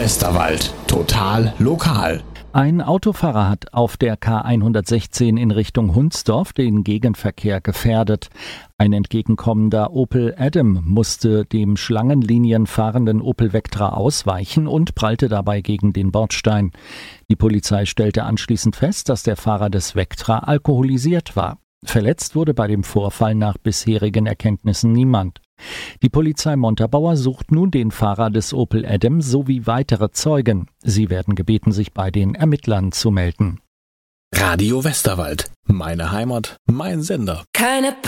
Westerwald. Total lokal. Ein Autofahrer hat auf der K116 in Richtung Hundsdorf den Gegenverkehr gefährdet. Ein entgegenkommender Opel Adam musste dem Schlangenlinien fahrenden Opel Vectra ausweichen und prallte dabei gegen den Bordstein. Die Polizei stellte anschließend fest, dass der Fahrer des Vectra alkoholisiert war. Verletzt wurde bei dem Vorfall nach bisherigen Erkenntnissen niemand. Die Polizei Montabaur sucht nun den Fahrer des Opel Adam sowie weitere Zeugen. Sie werden gebeten, sich bei den Ermittlern zu melden. Radio Westerwald. Meine Heimat, mein Sender. Keine